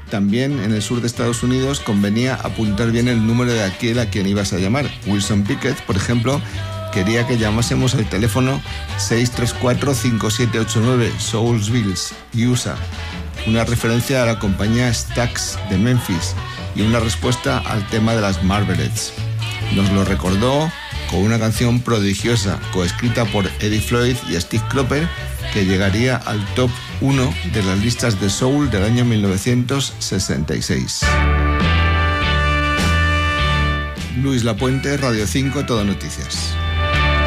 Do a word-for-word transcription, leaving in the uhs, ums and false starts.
también en el sur de Estados Unidos convenía apuntar bien el número de aquel a quien ibas a llamar. Wilson Pickett, por ejemplo, quería que llamásemos al teléfono seis tres cuatro, cinco siete ocho nueve, Soulsville, U S A, una referencia a la compañía Stax de Memphis y una respuesta al tema de las Marvelettes. Nos lo recordó con una canción prodigiosa, coescrita por Eddie Floyd y Steve Cropper, que llegaría al top uno de las listas de soul del año mil novecientos sesenta y seis. Luis Lapuente, Radio cinco, Todo Noticias.